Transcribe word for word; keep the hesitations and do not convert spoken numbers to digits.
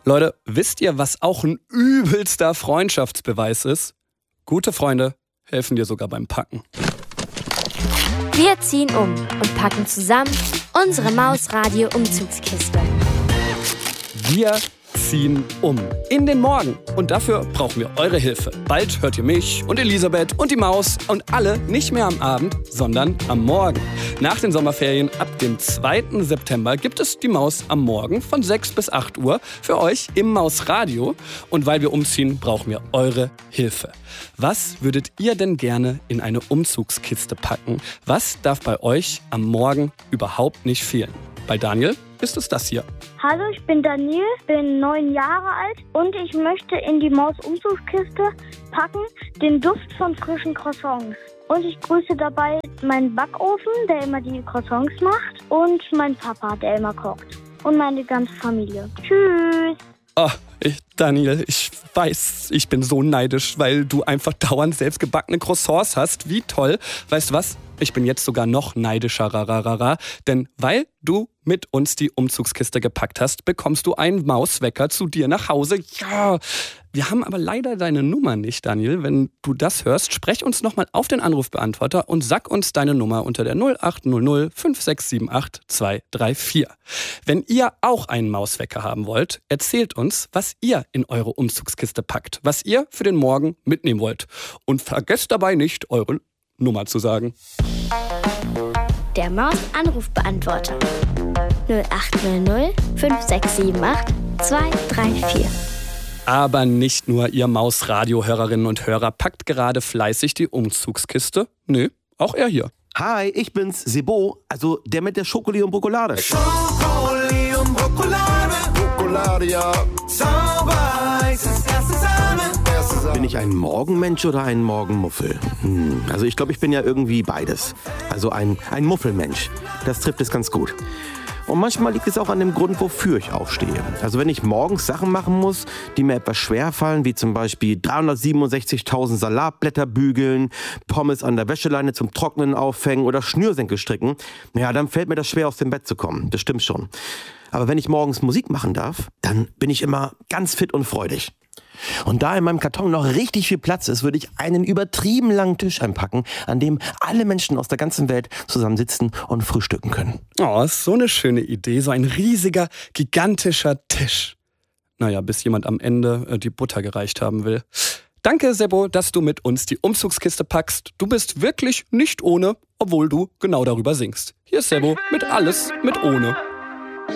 Leute, wisst ihr, was auch ein übelster Freundschaftsbeweis ist? Gute Freunde helfen dir sogar beim Packen. Wir ziehen um und packen zusammen unsere Mausradio-Umzugskiste. Wir ziehen um in den Morgen und dafür brauchen wir eure Hilfe. Bald hört ihr mich und Elisabeth und die Maus und alle nicht mehr am Abend, sondern am Morgen. Nach den Sommerferien ab dem zweiten September gibt es die Maus am Morgen von sechs bis acht Uhr für euch im Mausradio. Und weil wir umziehen, brauchen wir eure Hilfe. Was würdet ihr denn gerne in eine Umzugskiste packen? Was darf bei euch am Morgen überhaupt nicht fehlen? Bei Daniel ist es das hier. Hallo, ich bin Daniel, bin neun Jahre alt und ich möchte in die Maus-Umzugskiste packen den Duft von frischen Croissants. Und ich grüße dabei meinen Backofen, der immer die Croissants macht, und meinen Papa, der immer kocht. Und meine ganze Familie. Tschüss! Oh, ich, Daniel, ich weiß, ich bin so neidisch, weil du einfach dauernd selbstgebackene Croissants hast. Wie toll. Weißt du was? Ich bin jetzt sogar noch neidischer, rararara, denn weil du mit uns die Umzugskiste gepackt hast, bekommst du einen Mauswecker zu dir nach Hause. Ja, wir haben aber leider deine Nummer nicht, Daniel. Wenn du das hörst, sprech uns nochmal auf den Anrufbeantworter und sag uns deine Nummer unter der null acht null null fünf sechs sieben acht zwei drei vier. Wenn ihr auch einen Mauswecker haben wollt, erzählt uns, was ihr in eure Umzugskiste packt, was ihr für den Morgen mitnehmen wollt. Und vergesst dabei nicht, eure Nummer zu sagen. Der Maus-Anrufbeantworter null acht null null fünf sechs sieben acht zwei drei vier. Aber nicht nur ihr Maus-Radio-Hörerinnen und Hörer packt gerade fleißig die Umzugskiste. Nö, auch er hier. Hi, ich bin's, Sebo, also der mit der Schokoli und Brokolade. Schokoli und Brokolade, Brokolade, ja. Sauber-Eises, erste Sahne. Bin ich ein Morgenmensch oder ein Morgenmuffel? Hm, also ich glaube, ich bin ja irgendwie beides. Also ein, ein Muffelmensch. Das trifft es ganz gut. Und manchmal liegt es auch an dem Grund, wofür ich aufstehe. Also wenn ich morgens Sachen machen muss, die mir etwas schwer fallen, wie zum Beispiel dreihundertsiebenundsechzigtausend Salatblätter bügeln, Pommes an der Wäscheleine zum Trocknen aufhängen oder Schnürsenkel stricken, ja, dann fällt mir das schwer, aus dem Bett zu kommen. Das stimmt schon. Aber wenn ich morgens Musik machen darf, dann bin ich immer ganz fit und freudig. Und da in meinem Karton noch richtig viel Platz ist, würde ich einen übertrieben langen Tisch einpacken, an dem alle Menschen aus der ganzen Welt zusammen sitzen und frühstücken können. Oh, ist so eine schöne Idee, so ein riesiger, gigantischer Tisch. Naja, bis jemand am Ende äh, die Butter gereicht haben will. Danke, Sebo, dass du mit uns die Umzugskiste packst. Du bist wirklich nicht ohne, obwohl du genau darüber singst. Hier ist Sebo mit Alles mit Ohne.